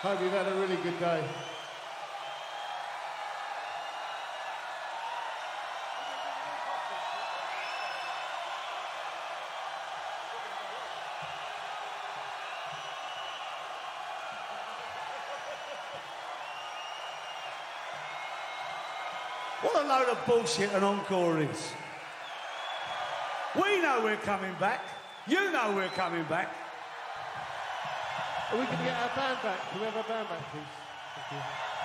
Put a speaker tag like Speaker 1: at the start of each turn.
Speaker 1: Hope you've had a really good day.
Speaker 2: What a load of bullshit an encore is. We know we're coming back. You know we're coming back.
Speaker 1: Are we going to get our band back? Can we have our band back, please? Thank you.